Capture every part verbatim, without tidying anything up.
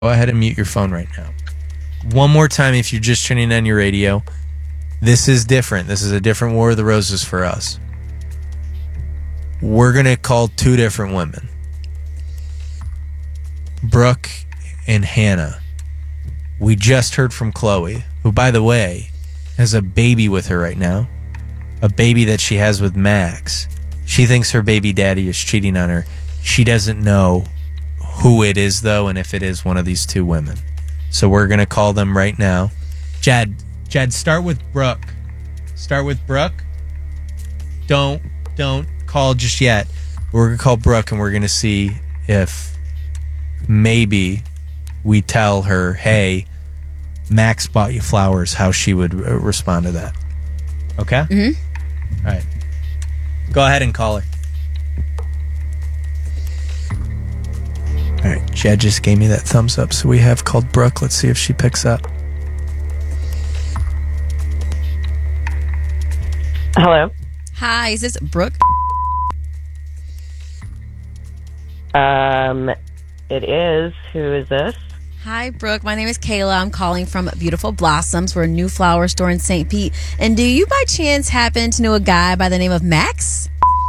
Go ahead and mute your phone right now. One more time, if you're just turning on your radio, this is different. This is a different War of the Roses for us. We're going to call two different women. Brooke and Hannah. We just heard from Chloe, who, by the way, has a baby with her right now. A baby that she has with Max. She thinks her baby daddy is cheating on her. She doesn't know who it is, though, and if it is one of these two women. So we're going to call them right now. Jad, Jad, start with Brooke. Start with Brooke. Don't, don't call just yet. We're going to call Brooke, and we're going to see if maybe we tell her, hey, Max bought you flowers, how she would uh, respond to that. Okay? Mm-hmm. All right. Go ahead and call her. All right. Jed just gave me that thumbs up, so we have called Brooke. Let's see if she picks up. Hello? Hi, is this Brooke? Um, it is. Who is this? Hi, Brooke. My name is Kayla. I'm calling from Beautiful Blossoms. We're a new flower store in Saint Pete. And do you by chance happen to know a guy by the name of Max?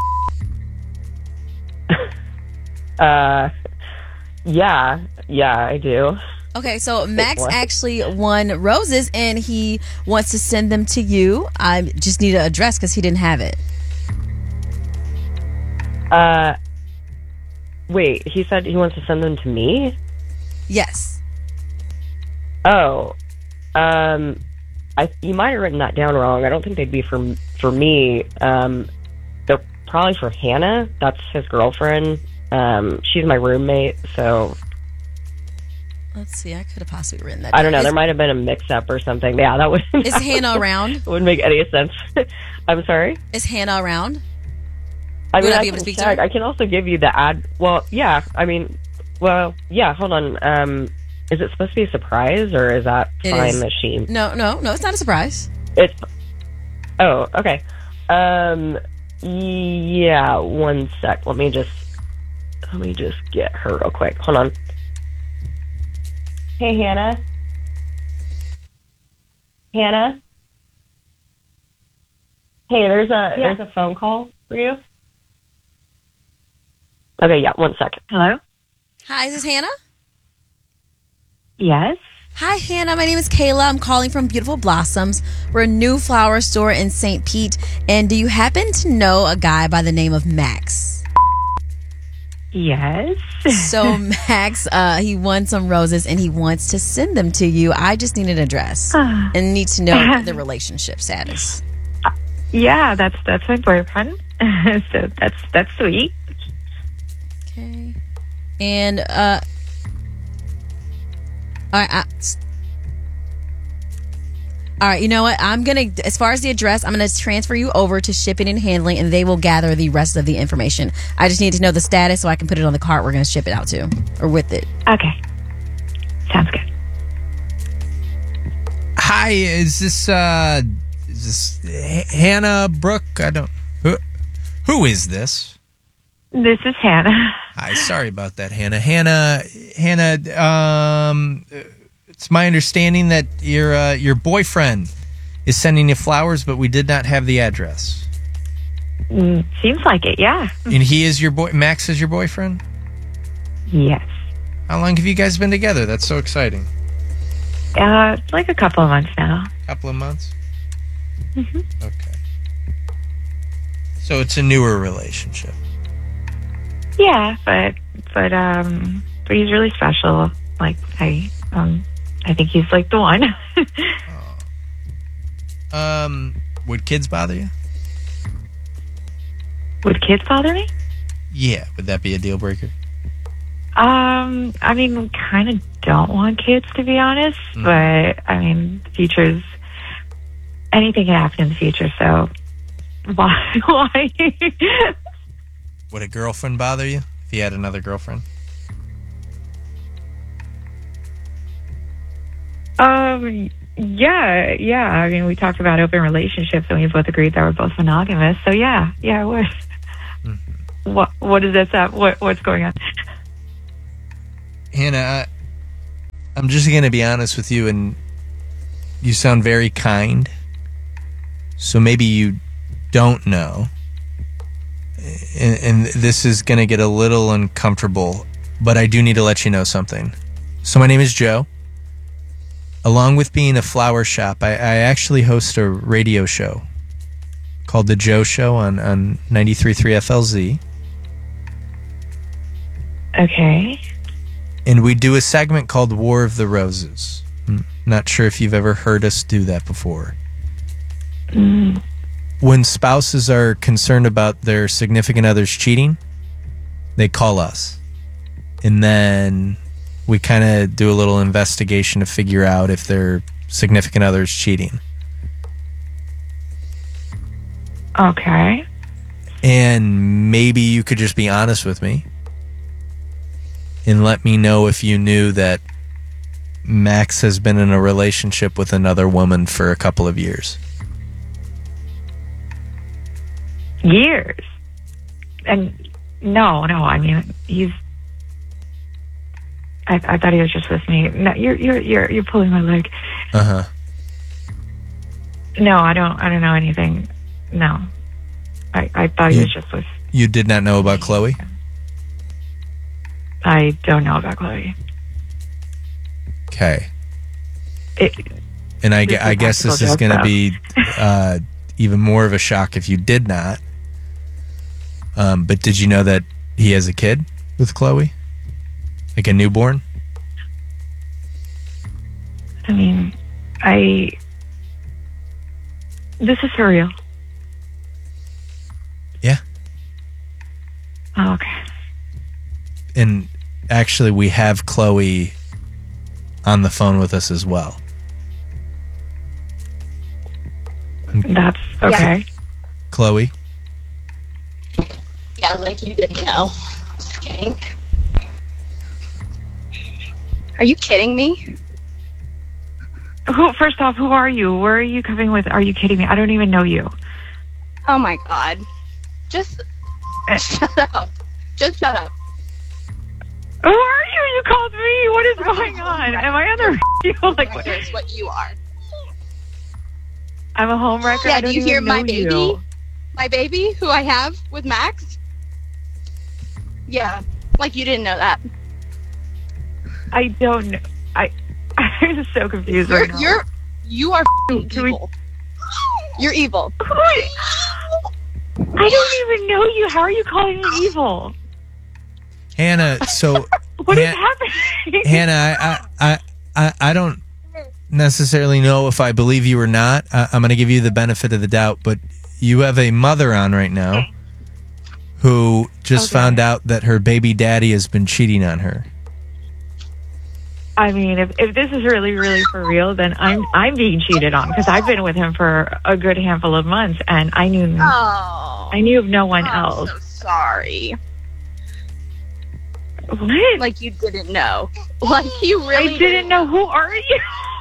uh, yeah. Yeah, I do. Okay, so Max actually won roses, and he wants to send them to you. I just need an address because he didn't have it. Uh, wait, he said he wants to send them to me? Yes. Oh, um, I you might have written that down wrong. I don't think they'd be for for me. Um, they're probably for Hannah. That's his girlfriend. Um, she's my roommate, so... Let's see, I could have possibly written that I don't know, down. there Is, might have been a mix-up or something. Yeah, that would... is Hannah around? wouldn't make any sense. I'm sorry? Is Hannah around? I Would mean, I I be able can to speak to check. her? I can also give you the ad... Well, yeah, I mean... Well, yeah, hold on. Um, is it supposed to be a surprise, or is that It fine is. that she... No, no, no, it's not a surprise. It's... Oh, okay. Um, yeah, one sec. Let me just... Let me just get her real quick. Hold on. Hey, Hannah? Hannah? Hey, there's a Yeah. there's a phone call for you. Okay, yeah, one second. Hello? Hi, is this Hannah? Yes? Hi, Hannah. My name is Kayla. I'm calling from Beautiful Blossoms. We're a new flower store in Saint Pete. And do you happen to know a guy by the name of Max? Yes. So Max, uh, he won some roses and he wants to send them to you. I just need an address and need to know the relationship status. Yeah, that's that's my boyfriend. So that's that's sweet. Okay. And uh, all right. I, all right. You know what? I'm gonna, as far as the address, I'm gonna transfer you over to shipping and handling, and they will gather the rest of the information. I just need to know the status so I can put it on the cart we're gonna ship it out to, or with it. Okay. Sounds good. Hi, is this uh is this H- Hannah Brooke? I don't who who is this? This is Hannah. Hi, sorry about that, Hannah. Hannah Hannah um it's my understanding that your uh, your boyfriend is sending you flowers, but we did not have the address. Mm, seems like it, yeah. And he is your boy Max is your boyfriend? Yes. How long have you guys been together? That's so exciting. Uh, it's like a couple of months now. Couple of months? Mm-hmm. Okay. So it's a newer relationship. Yeah, but but um, but he's really special. Like I um, I think he's like the one. Um, would kids bother you? Would kids bother me? Yeah, would that be a deal breaker? Um, I mean, kind of don't want kids, to be honest. Mm. But I mean, the future's anything can happen in the future. So why? Why? Would a girlfriend bother you if you had another girlfriend? um. Yeah. Yeah. I mean, we talked about open relationships, and we both agreed that we're both monogamous. So yeah. Yeah. I would. Mm-hmm. What? What is this? At? What? What's going on? Hannah, I'm just going to be honest with you, and you sound very kind. So maybe you don't know. And, and this is going to get a little uncomfortable, but I do need to let you know something. So my name is Joe. Along with being a flower shop, I, I actually host a radio show called The Joe Show on, on ninety-three point three F L Z. Okay. And we do a segment called War of the Roses. I'm not sure if you've ever heard us do that before. Mm. When spouses are concerned about their significant others cheating, they call us. And then we kind of do a little investigation to figure out if their significant other's cheating. Okay. And maybe you could just be honest with me and let me know if you knew that Max has been in a relationship with another woman for a couple of years. Years. And no, no, I mean, he's... I, I thought he was just with me. No, you're you're you're you're pulling my leg. Uh-huh. No, I don't I don't know anything. No. I, I thought he You- was just with... You did not know about Chloe? I don't know about Chloe. Okay. It, And I, This gue- I is guess this practical is joke, going to though. be uh, even more of a shock if you did not. Um, but did you know that he has a kid with Chloe? Like a newborn? I mean, I... This is for real. Yeah. Oh, okay. And actually, we have Chloe on the phone with us as well. That's okay. Chloe? Yeah, like you didn't know. Just kidding. Are you kidding me? Who? First off, who are you? Where are you coming with? Are you kidding me? I don't even know you. Oh my god. Just shut up. Just shut up. Who are you? You called me. What is going on? Am I on the radio? Like, what? Here's what you are. I'm a homewrecker. Yeah, I don't do you even hear know my baby? you. My baby, who I have with Max? Yeah, like you didn't know that. I don't know. I, I'm so confused You're, right now. you're, you are f***ing Can we- evil. You're evil. Who are you? I don't even know you. How are you calling me evil? Hannah, so... What is Han- happening? Hannah, I, I, I, I, I don't necessarily know if I believe you or not. I, I'm going to give you the benefit of the doubt, but you have a mother on right now who just Okay. found out that her baby daddy has been cheating on her. I mean, if, if this is really, really for real, then I'm I'm being cheated on because I've been with him for a good handful of months, and I knew Oh. I knew of no one I'm else. so sorry. What? Like you didn't know. Like you really I didn't know. Who are you?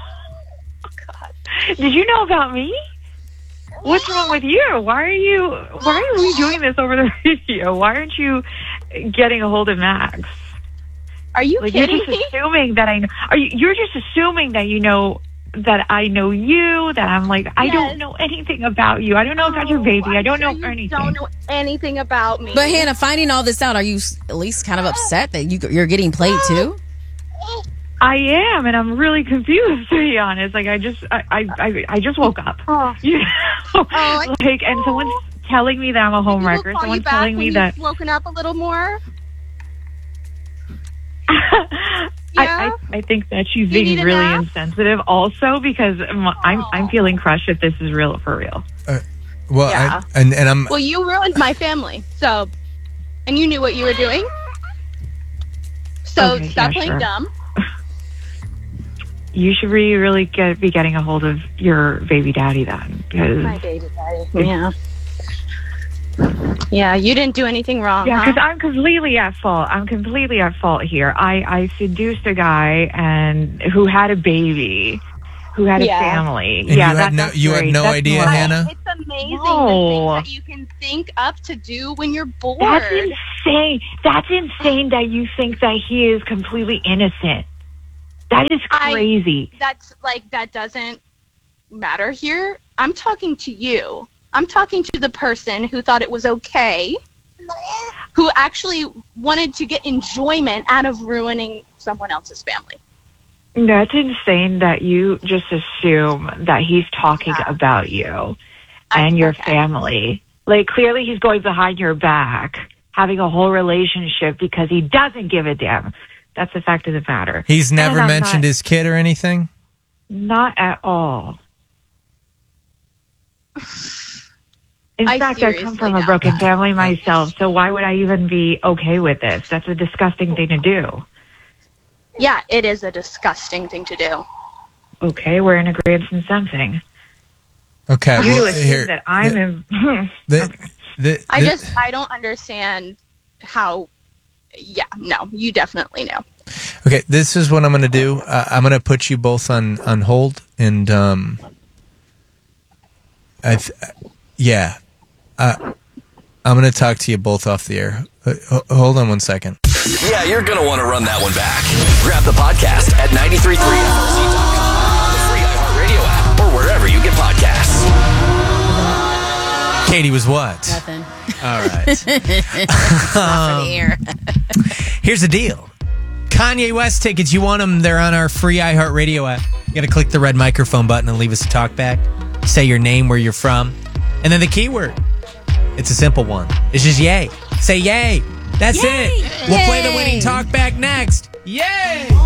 Did you know about me? What's wrong with you? Why are you? Why are we doing this over the radio? Why aren't you getting a hold of Max? Are you Like you're kidding just me? assuming that I know. Are you? You're just assuming that you know that I know you. That I'm like I Yes. don't know anything about you. I don't know about your baby. I don't know you anything. Don't know anything about me. But Hannah, finding all this out, are you s- at least kind of upset that you you're getting played too? I am, and I'm really confused to be honest. Like I just, I, I, I, I just woke up. Oh. You know? Oh, like, and someone's telling me that I'm a home Maybe we'll wrecker. call you Someone's back telling when me you've that. woken up a little more. I, Yeah? I, I think that she's You being need a really nap? insensitive, also because I'm, I'm, I'm feeling crushed that this is real for real. Well, Yeah. I, and, and I'm... Well, you ruined my family, so, and you knew what you were doing. So Okay, stop yeah, playing sure. dumb. You should really, really get, be getting a hold of your baby daddy then, because My baby daddy. Yeah. Yeah, you didn't do anything wrong. yeah, huh? because I'm completely at fault. I'm completely at fault here. I, I seduced a guy and who had a baby, who had Yeah. a family. And yeah, you had that, no- that's you had great. no That's idea, normal. Hannah? It's amazing No. the things that you can think up to do when you're bored. That's insane. That's insane that you think that he is completely innocent. That is I- crazy. That's like, that doesn't matter here. I'm talking to you. I'm talking to the person who thought it was okay, who actually wanted to get enjoyment out of ruining someone else's family. That's insane that you just assume that he's talking Yeah. about you I- and your okay. family. Like, clearly he's going behind your back, having a whole relationship because he doesn't give a damn. That's the fact of the matter. He's never And I'm mentioned not- his kid or anything? Not at all. In I fact, I come seriously from a don't. broken family myself, so why would I even be okay with this? That's a disgusting thing to do. Yeah, it is a disgusting thing to do. Okay, we're in agreement on something. Okay. You well, assume here, that I'm in... the, the, I the- just, I don't understand how, yeah, no, you definitely know. Okay, this is what I'm going to do. Uh, I'm going to put you both on, on hold, and um, I, th- yeah, uh, I'm going to talk to you both off the air. Uh, ho- hold on one second. Yeah, you're going to want to run that one back. Grab the podcast at nine three three F R C dot com, the free iHeartRadio app, or wherever you get podcasts. Katie was what? Nothing. All right. Not for the air. Here's the deal. Kanye West tickets, you want them, they're on our free iHeartRadio app. You got to click the red microphone button and leave us a talk back. Say your name, where you're from, and then the keyword. It's a simple one. It's just yay. Say yay. That's Yay. it. We'll play the Yay. winning talk back next. Yay.